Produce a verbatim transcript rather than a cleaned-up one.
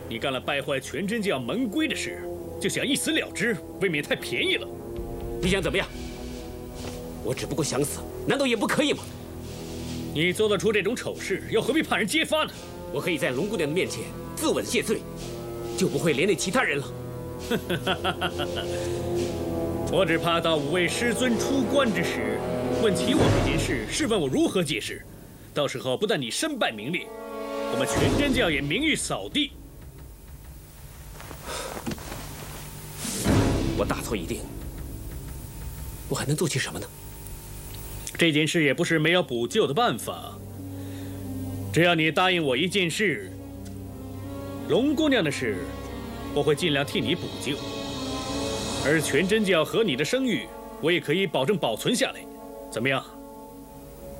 你干了败坏全真教门规的事，就想一死了之，未免太便宜了。 你想怎么样？我只不过想死，难道也不可以吗？ 你做得出这种丑事，又何必怕人揭发呢？ 我可以在龙姑娘的面前自刎谢罪，就不会连累其他人了。 我只怕到五位师尊出关之时，问起我这件事，试问我如何解释。到时候不但你身败名裂，我们全真教也名誉扫地。 我大错已定，我还能做些什么呢？ 这件事也不是没有补救的办法，只要你答应我一件事，龙姑娘的事，我会尽量替你补救。而全真教和你的声誉，我也可以保证保存下来。怎么样？